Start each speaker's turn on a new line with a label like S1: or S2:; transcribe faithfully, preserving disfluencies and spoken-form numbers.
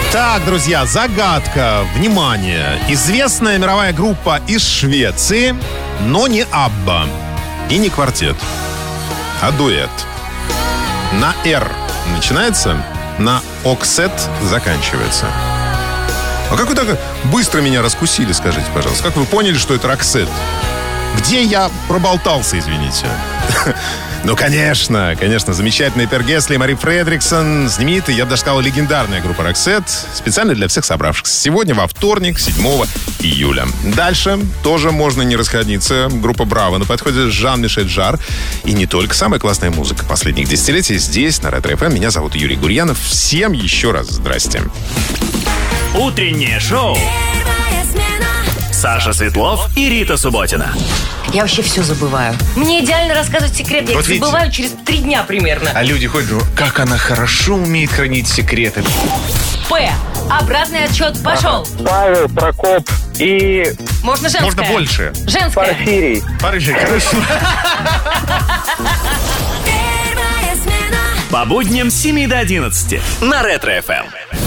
S1: Так, друзья, загадка. Внимание. Известная мировая группа из Швеции, но не Абба и не квартет, а дуэт. На «Р» начинается, на «Оксет» заканчивается. А как вы так быстро меня раскусили, скажите, пожалуйста? Как вы поняли, что это «Роксет»? Где я проболтался, извините? Ну, конечно, конечно, замечательные Пер Гесли и Мари Фредриксон, знаменитая, я бы даже сказал, легендарная группа «Роксет», специально для всех собравшихся. Сегодня во вторник, седьмого июля. Дальше тоже можно не расходиться. Группа «Браво» на подходе, Жан-Мишель Жарр. И не только самая классная музыка последних десятилетий здесь, на Ретро эф эм. Меня зовут Юрий Гурьянов. Всем еще раз здрасте.
S2: Утреннее шоу. Саша Светлов и Рита Субботина.
S3: Я вообще все забываю. Мне идеально рассказывать секреты. Я
S4: Вот
S3: их
S4: видите?
S3: забываю через три дня примерно.
S4: А люди ходят, думают, как она хорошо умеет хранить секреты.
S3: П. Обратный отсчет пошел.
S5: Павел, Прокоп и
S3: Можно женское?
S4: Можно больше.
S3: Женское.
S5: Порфирий.
S4: Порыжик, хорошо.
S2: По будням с семи до одиннадцати на Ретро эф эм.